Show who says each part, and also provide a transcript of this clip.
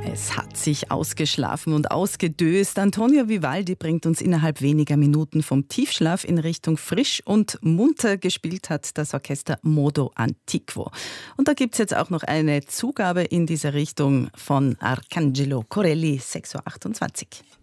Speaker 1: Es hat sich ausgeschlafen und ausgedöst. Antonio Vivaldi bringt uns innerhalb weniger Minuten vom Tiefschlaf in Richtung frisch und munter. Gespielt hat das Orchester Modo Antiquo. Und da gibt es jetzt auch noch eine Zugabe in diese Richtung von Arcangelo Corelli, 6.28 Uhr.